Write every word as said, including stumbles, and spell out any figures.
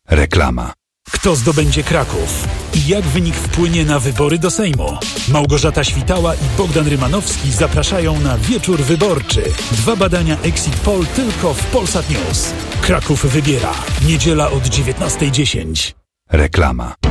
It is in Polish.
Reklama. Kto zdobędzie Kraków? I jak wynik wpłynie na wybory do Sejmu? Małgorzata Świtała i Bogdan Rymanowski zapraszają na wieczór wyborczy. Dwa badania Exit Poll tylko w Polsat News. Kraków wybiera. Niedziela od dziewiętnasta dziesięć. Reklama.